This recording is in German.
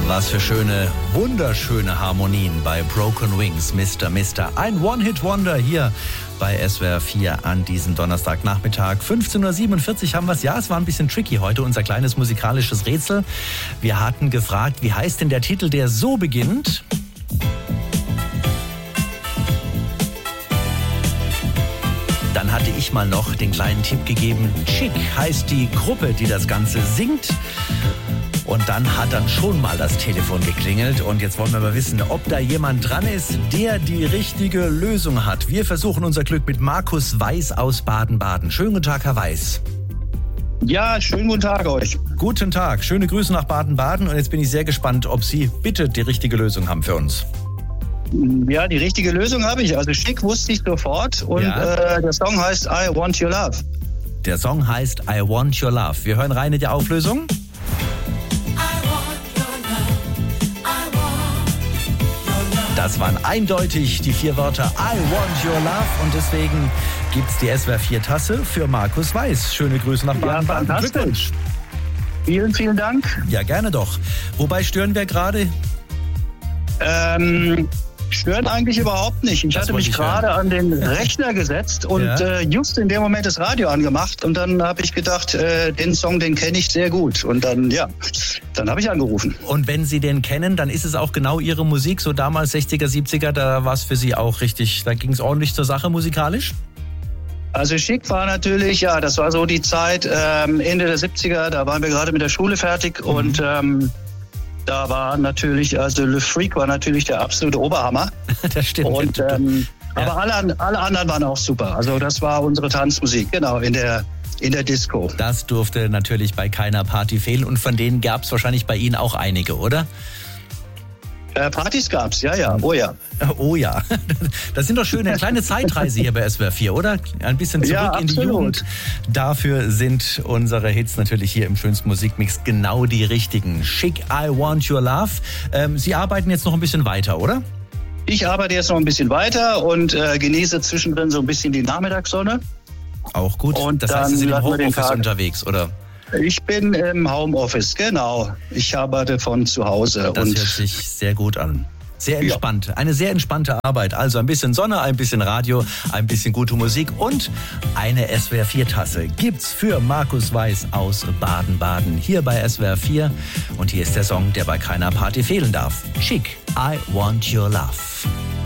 Was für schöne, wunderschöne Harmonien bei Broken Wings, Mr. Mister. Ein One-Hit-Wonder hier bei SWR 4 an diesem Donnerstagnachmittag. 15.47 Uhr haben wir es. Ja, es war ein bisschen tricky heute, unser kleines musikalisches Rätsel. Wir hatten gefragt, wie heißt denn der Titel, der so beginnt? Dann hatte ich mal noch den kleinen Tipp gegeben. Chic heißt die Gruppe, die das Ganze singt. Und dann hat dann schon mal das Telefon geklingelt. Und jetzt wollen wir mal wissen, ob da jemand dran ist, der die richtige Lösung hat. Wir versuchen unser Glück mit Markus Weiß aus Baden-Baden. Schönen guten Tag, Herr Weiß. Ja, schönen guten Tag euch. Guten Tag, schöne Grüße nach Baden-Baden. Und jetzt bin ich sehr gespannt, ob Sie bitte die richtige Lösung haben für uns. Ja, die richtige Lösung habe ich. Also Chic wusste ich sofort. Und Ja. der Song heißt I Want Your Love. Der Song heißt I Want Your Love. Wir hören rein in die Auflösung. Das waren eindeutig die 4 Wörter I Want Your Love und deswegen gibt's die SWR 4 Tasse für Markus Weiß. Schöne Grüße nach Baden-Baden. fantastisch. Glückwunsch. Vielen, vielen Dank. Ja, gerne doch. Wobei stören wir gerade? Stören eigentlich überhaupt nicht. Ich Das hatte wollte mich ich gerade an den Rechner gesetzt und Ja. just in dem Moment das Radio angemacht und dann habe ich gedacht, den Song, den kenne ich sehr gut. Und dann habe ich angerufen. Und wenn Sie den kennen, dann ist es auch genau Ihre Musik, so damals 60er, 70er, da war es für Sie auch richtig, da ging es ordentlich zur Sache musikalisch? Also Chic war natürlich, ja, das war so die Zeit Ende der 70er, da waren wir gerade mit der Schule fertig und da war natürlich, also Le Freak war natürlich der absolute Oberhammer. Das stimmt. Und, aber alle anderen waren auch super. Also das war unsere Tanzmusik, genau, in der Disco. Das durfte natürlich bei keiner Party fehlen und von denen gab es wahrscheinlich bei Ihnen auch einige, oder? Partys gab's, ja, oh ja. Oh ja, das sind doch schöne kleine Zeitreise hier bei SWR 4, oder? Ein bisschen zurück Ja, in die absolut. Jugend. Dafür sind unsere Hits natürlich hier im schönsten Musikmix genau die richtigen. Chic, I Want Your Love. Sie arbeiten jetzt noch ein bisschen weiter, oder? Ich arbeite jetzt noch ein bisschen weiter und genieße zwischendrin so ein bisschen die Nachmittagssonne. Auch gut. Und Das heißt, Sie sind im dann lassen wir den Homeoffice Tag- unterwegs, oder? Ich bin im Homeoffice, genau. Ich arbeite von zu Hause. Das und hört sich sehr gut an. Sehr entspannt. Eine sehr entspannte Arbeit. Also ein bisschen Sonne, ein bisschen Radio, ein bisschen gute Musik und eine SWR 4 Tasse gibt's für Markus Weiß aus Baden-Baden. Hier bei SWR 4. Und hier ist der Song, der bei keiner Party fehlen darf. Chic, I Want Your Love.